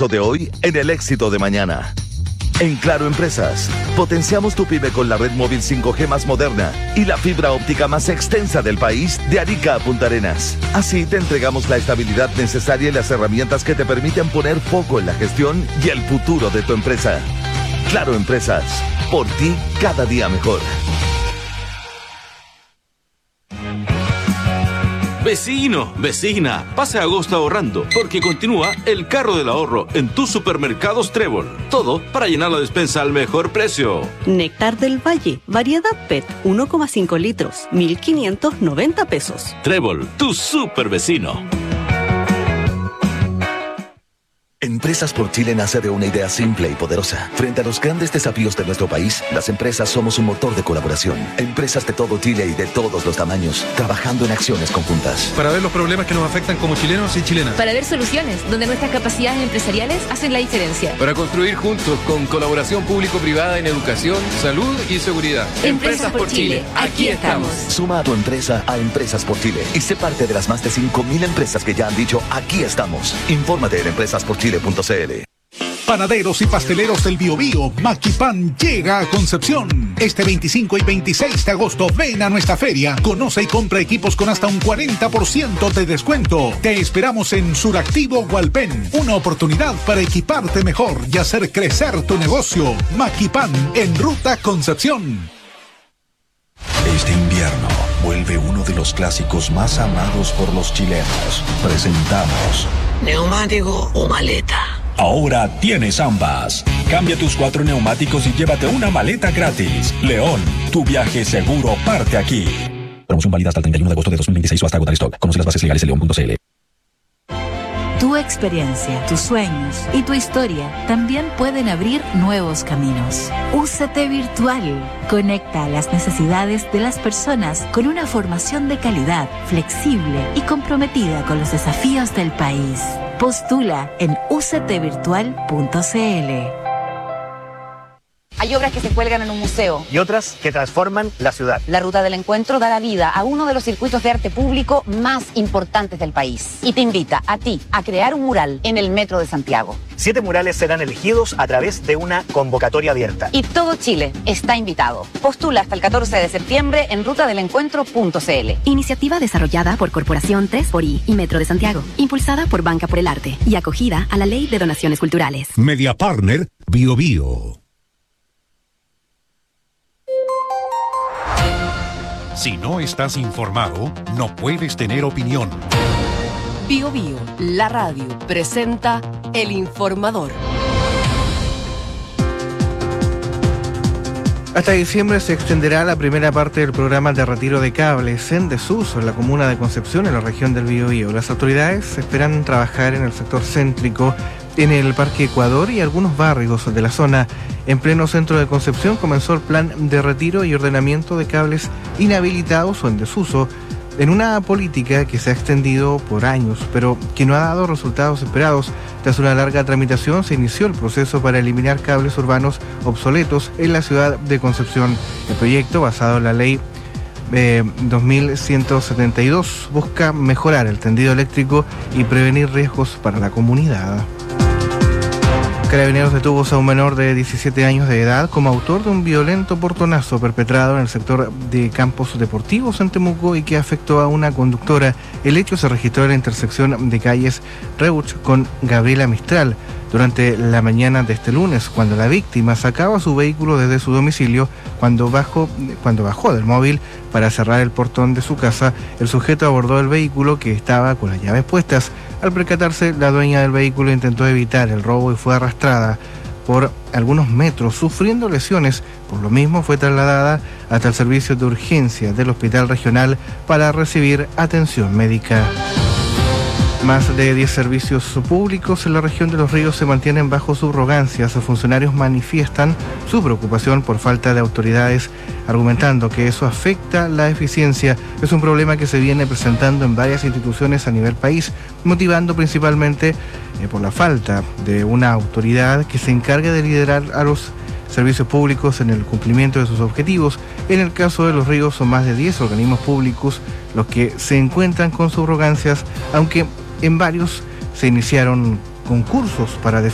fracaso de hoy en el éxito de mañana. En Claro Empresas, potenciamos tu pyme con la red móvil 5G más moderna y la fibra óptica más extensa del país de Arica a Punta Arenas. Así te entregamos la estabilidad necesaria y las herramientas que te permiten poner foco en la gestión y el futuro de tu empresa. Claro Empresas, por ti cada día mejor. Vecino, vecina, pase agosto ahorrando, porque continúa el carro del ahorro en tus supermercados Trébol. Todo para llenar la despensa al mejor precio. Néctar del Valle, variedad PET, 1,5 litros, 1,590 pesos. Trébol, tu super vecino. Empresas por Chile nace de una idea simple y poderosa. Frente a los grandes desafíos de nuestro país, las empresas somos un motor de colaboración. Empresas de todo Chile y de todos los tamaños, trabajando en acciones conjuntas. Para ver los problemas que nos afectan como chilenos y chilenas. Para ver soluciones donde nuestras capacidades empresariales hacen la diferencia. Para construir juntos con colaboración público-privada en educación, salud y seguridad. Empresas por Chile, aquí estamos. Suma a tu empresa a Empresas por Chile y sé parte de las más de 5.000 empresas que ya han dicho aquí estamos. Infórmate en empresasporchile.cl. Panaderos y pasteleros del Biobío, Maquipan llega a Concepción. Este 25 y 26 de agosto ven a nuestra feria. Conoce y compra equipos con hasta un 40% de descuento. Te esperamos en Suractivo Hualpén. Una oportunidad para equiparte mejor y hacer crecer tu negocio. Maquipan en Ruta Concepción. Este invierno vuelve uno de los clásicos más amados por los chilenos. Presentamos ¿neumático o maleta? Ahora tienes ambas. Cambia tus 4 neumáticos y llévate una maleta gratis. León, tu viaje seguro parte aquí. Promoción válida hasta el 31 de agosto de 2026 o hasta agotar stock. Conoce las bases legales en león.cl. Tu experiencia, tus sueños y tu historia también pueden abrir nuevos caminos. UCT Virtual conecta a las necesidades de las personas con una formación de calidad, flexible y comprometida con los desafíos del país. Postula en uctvirtual.cl. Hay obras que se cuelgan en un museo. Y otras que transforman la ciudad. La Ruta del Encuentro da la vida a uno de los circuitos de arte público más importantes del país. Y te invita a ti a crear un mural en el Metro de Santiago. 7 murales serán elegidos a través de una convocatoria abierta. Y todo Chile está invitado. Postula hasta el 14 de septiembre en rutadelencuentro.cl. Iniciativa desarrollada por Corporación 3xI y Metro de Santiago. Impulsada por Banca por el Arte y acogida a la Ley de Donaciones Culturales. Media Partner Biobío. Si no estás informado, no puedes tener opinión. Biobío, la radio, presenta El Informador. Hasta diciembre se extenderá la primera parte del programa de retiro de cables en desuso en la comuna de Concepción, en la región del Biobío. Las autoridades esperan trabajar en el sector céntrico, en el Parque Ecuador y algunos barrios de la zona. En pleno centro de Concepción comenzó el plan de retiro y ordenamiento de cables inhabilitados o en desuso, en una política que se ha extendido por años, pero que no ha dado resultados esperados. Tras una larga tramitación, se inició el proceso para eliminar cables urbanos obsoletos en la ciudad de Concepción. El proyecto, basado en la ley 2172, busca mejorar el tendido eléctrico y prevenir riesgos para la comunidad. Carabineros detuvo a un menor de 17 años de edad como autor de un violento portonazo perpetrado en el sector de campos deportivos en Temuco y que afectó a una conductora. El hecho se registró en la intersección de calles Reuch con Gabriela Mistral durante la mañana de este lunes, cuando la víctima sacaba su vehículo desde su domicilio. Cuando bajó del móvil para cerrar el portón de su casa, el sujeto abordó el vehículo que estaba con las llaves puestas. Al percatarse, la dueña del vehículo intentó evitar el robo y fue arrastrada por algunos metros, sufriendo lesiones. Por lo mismo, fue trasladada hasta el servicio de urgencia del Hospital Regional para recibir atención médica. Más de 10 servicios públicos en la región de Los Ríos se mantienen bajo subrogancias. Los funcionarios manifiestan su preocupación por falta de autoridades, argumentando que eso afecta la eficiencia. Es un problema que se viene presentando en varias instituciones a nivel país, motivando principalmente por la falta de una autoridad que se encargue de liderar a los servicios públicos en el cumplimiento de sus objetivos. En el caso de Los Ríos son más de 10 organismos públicos los que se encuentran con subrogancias, aunque en varios se iniciaron concursos para